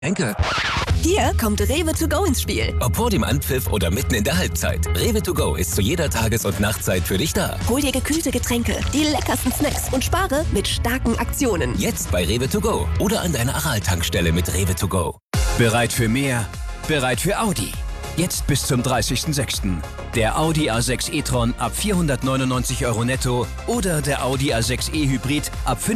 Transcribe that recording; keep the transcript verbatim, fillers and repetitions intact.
Henke. Hier kommt Rewe to go ins Spiel. Ob vor dem Anpfiff oder mitten in der Halbzeit. Rewe to go ist zu jeder Tages- und Nachtzeit für dich da. Hol dir gekühlte Getränke, die leckersten Snacks und spare mit starken Aktionen. Jetzt bei Rewe to go oder an deiner Aral-Tankstelle mit Rewe to go. Bereit für mehr? Bereit für Audi. Jetzt bis zum dreißigsten sechsten Der Audi A sechs e-tron ab vierhundertneunundneunzig Euro netto oder der Audi A sechs e Hybrid ab